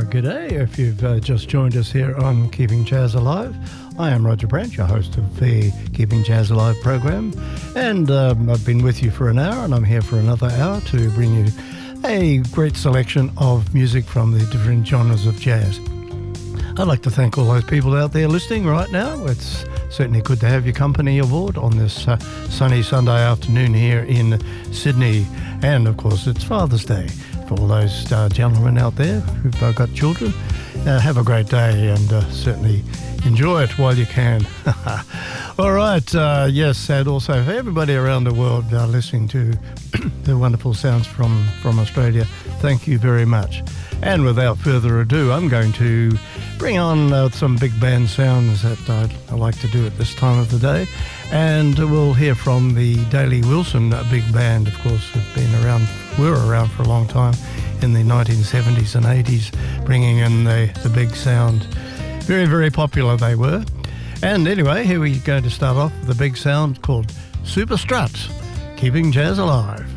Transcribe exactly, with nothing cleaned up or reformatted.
g'day if you've uh, just joined us here on Keeping Jazz Alive. I am Roger Branch, your host of the Keeping Jazz Alive program, and um, I've been with you for an hour, and I'm here for another hour to bring you a great selection of music from the different genres of jazz. I'd like to thank all those people out there listening right now. It's certainly good to have your company aboard on this uh, sunny Sunday afternoon here in Sydney, and of course it's Father's Day. For all those uh, gentlemen out there who've uh, got children, uh, have a great day and uh, certainly enjoy it while you can. All right, uh, yes, and also for everybody around the world uh, listening to the wonderful sounds from, from Australia, thank you very much. And without further ado, I'm going to bring on uh, some big band sounds that I'd, I like to do at this time of the day. And we'll hear from the Daley Wilson Big Band, of course, who've been around, were around for a long time in the nineteen seventies and eighties, bringing in the, the big sound. Very, very popular they were. And anyway, here we go to start off with the big sound called Super Strut, Keeping Jazz Alive.